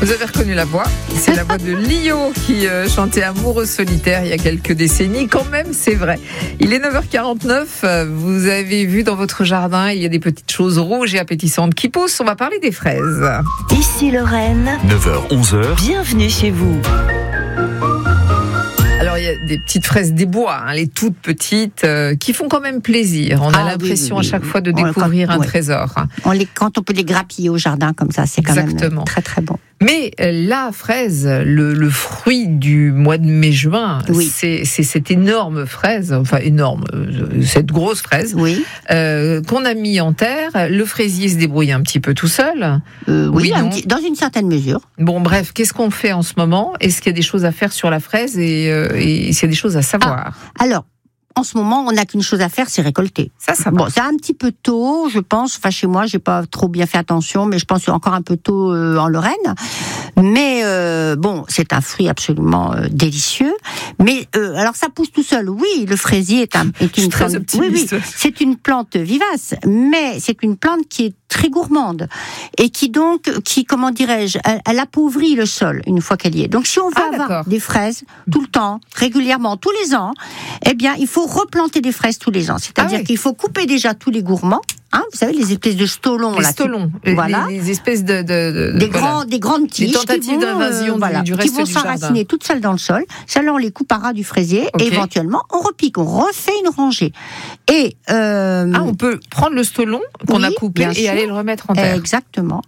Vous avez reconnu la voix. C'est la voix de Lio qui chantait Amoureux solitaire il y a quelques décennies. Quand même, c'est vrai. Il est 9h49. Vous avez vu dans votre jardin, il y a des petites choses rouges et appétissantes qui poussent. On va parler des fraises. Ici Lorraine. 9h-11h. Bienvenue chez vous. Alors, il y a des petites fraises des bois, les toutes petites, qui font quand même plaisir. On a l'impression à chaque fois de découvrir un trésor. Quand on peut les grappiller au jardin comme ça, c'est quand même très très bon. Mais la fraise, le fruit du mois de mai-juin, c'est cette énorme fraise, enfin énorme, cette grosse fraise, qu'on a mis en terre. Le fraisier se débrouille un petit peu tout seul. Dans une certaine mesure. Bon, bref, qu'est-ce qu'on fait en ce moment ? Est-ce qu'il y a des choses à faire sur la fraise et s'il y a des choses à savoir ? Alors, en ce moment, on n'a qu'une chose à faire, c'est récolter. Ça bon, c'est un petit peu tôt, je pense. Enfin, chez moi, j'ai pas trop bien fait attention, mais je pense encore un peu tôt en Lorraine. Mais bon, c'est un fruit absolument délicieux. Mais alors, ça pousse tout seul. Oui, le fraisier est une plante. Oui, c'est une plante vivace, mais c'est une plante qui est très gourmande et qui comment dirais-je, elle appauvrit le sol une fois qu'elle y est. Donc, si on veut avoir des fraises tout le temps, régulièrement, tous les ans, eh bien, il faut replanter des fraises tous les ans. C'est-à-dire qu'il faut couper déjà tous les gourmands. Vous savez, les espèces de stolons. Les espèces des grandes tiges. Des tentatives d'invasion du reste qui vont du jardin. s'enraciner toutes seules dans le sol. Celles-là, on les coupe à ras du fraisier. Et éventuellement, on repique, on refait une rangée. Et on peut prendre le stolon qu'on a coupé et aller le remettre en terre. Exactement.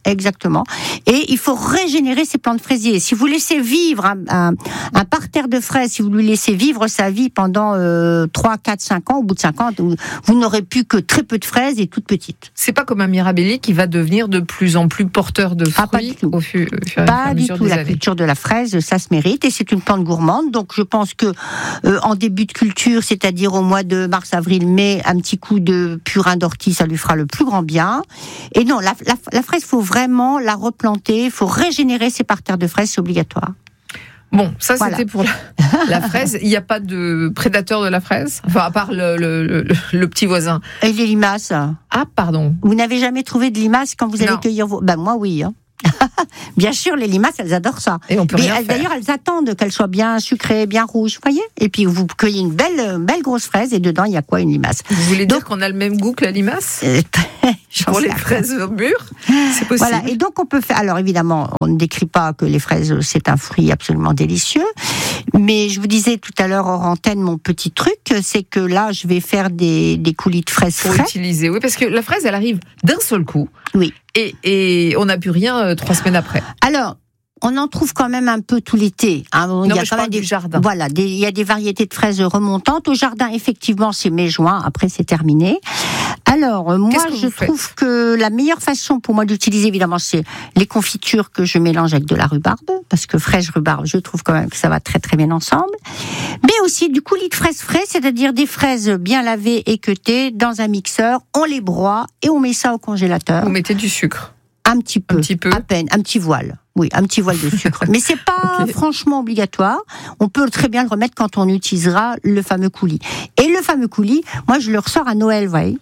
Et il faut régénérer ces plants de fraisier. Si vous laissez vivre un parterre de fraises, si vous lui laissez vivre sa vie pendant 3, 4, 5 ans, au bout de 5 ans, vous n'aurez plus que très peu de fraises et toutes petites. C'est pas comme un mirabellier qui va devenir de plus en plus porteur de fruits pas du tout. Au fur et à pas mesure du tout. des La années. culture de la fraise, ça se mérite et c'est une plante gourmande. Donc je pense que en début de culture, c'est-à-dire au mois de mars, avril, mai, un petit coup de purin d'ortie, ça lui fera le plus grand bien. Et non, la fraise, faut vraiment la replanter, faut régénérer ses parterres de fraises, c'est obligatoire. Bon, ça c'était pour la fraise. Il n'y a pas de prédateur de la fraise ? Enfin, à part le petit voisin. Et les limaces ? Ah, pardon. Vous n'avez jamais trouvé de limaces quand vous allez cueillir vos... moi, oui. Bien sûr, les limaces, elles adorent ça. Et on peut rien faire. D'ailleurs, elles attendent qu'elles soient bien sucrées, bien rouges, vous voyez ? Et puis, vous cueillez une belle grosse fraise et dedans, il y a quoi ? Une limace. Vous voulez dire qu'on a le même goût que la limace ? Pour les fraises mûres, c'est possible. Voilà, et donc on peut faire... Alors évidemment, on ne décrit pas que les fraises, c'est un fruit absolument délicieux, mais je vous disais tout à l'heure hors antenne, mon petit truc, c'est que là, je vais faire des coulis de fraises frais. Pour utiliser, oui, parce que la fraise, elle arrive d'un seul coup. Oui. Et on n'a plus rien 3 semaines après. Alors, on en trouve quand même un peu tout l'été. Il y a quand même du jardin. Voilà, il y a des variétés de fraises remontantes. Au jardin, effectivement, c'est mai-juin. Après, c'est terminé. Alors, moi, je trouve que la meilleure façon pour moi d'utiliser, évidemment, c'est les confitures que je mélange avec de la rhubarbe. Parce que fraise, rhubarbe, je trouve quand même que ça va très très bien ensemble. Mais aussi du coulis de fraises frais, c'est-à-dire des fraises bien lavées, équeutées, dans un mixeur. On les broie et on met ça au congélateur. Vous mettez du sucre ? Un petit peu, à peine, un petit voile. Oui, un petit voile de sucre. Mais c'est pas franchement obligatoire. On peut très bien le remettre quand on utilisera le fameux coulis. Et le fameux coulis, moi je le ressors à Noël, vous voyez.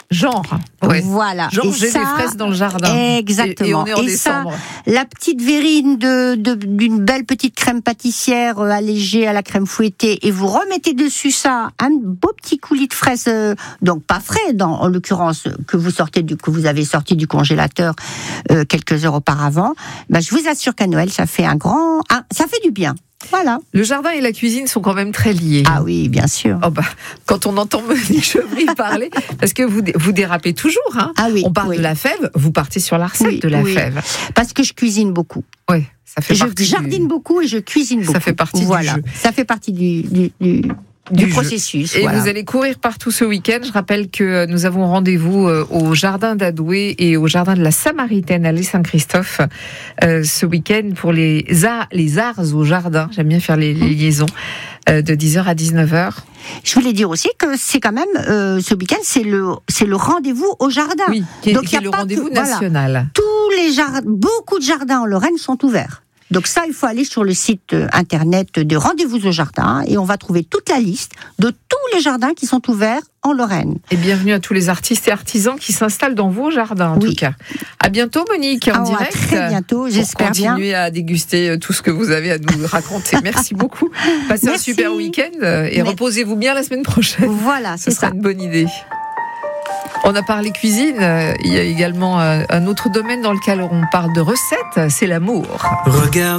Voilà. Genre, j'ai des fraises dans le jardin. Exactement. Et on est en décembre. Ça, la petite verrine d'une belle petite crème pâtissière allégée à la crème fouettée, et vous remettez dessus ça, un beau petit coulis de fraises, donc pas frais, en l'occurrence, que vous avez sorti du congélateur quelques heures auparavant. Je vous assure qu'à Noël, ça fait ça fait du bien. Voilà. Le jardin et la cuisine sont quand même très liés. Ah oui, bien sûr. Quand on entend Monique Chevry parler, parce que vous dérapez toujours. Ah oui, on parle de la fève, vous partez sur la recette de la fève. Parce que je cuisine beaucoup. Oui, ça fait partie. Je jardine beaucoup et je cuisine beaucoup. Ça fait partie du jeu. Ça fait partie du processus. Et vous allez courir partout ce week-end. Je rappelle que nous avons rendez-vous au jardin d'Adoué et au jardin de la Samaritaine à l'Est-Saint-Christophe ce week-end pour les arts au jardin. J'aime bien faire les liaisons de 10h à 19h. Je voulais dire aussi que c'est quand même ce week-end, c'est le rendez-vous au jardin. Oui, qui est le rendez-vous national. Beaucoup de jardins en Lorraine sont ouverts. Donc ça, il faut aller sur le site internet de Rendez-vous au Jardin et on va trouver toute la liste de tous les jardins qui sont ouverts en Lorraine. Et bienvenue à tous les artistes et artisans qui s'installent dans vos jardins, en tout cas. À bientôt, Monique, en direct. À très bientôt. j'espère bien. Continuer à déguster tout ce que vous avez à nous raconter. Merci beaucoup. Passez un super week-end et reposez-vous bien la semaine prochaine. Voilà, ce sera une bonne idée. On a parlé cuisine, il y a également un autre domaine dans lequel on parle de recettes, c'est l'amour. Regarde.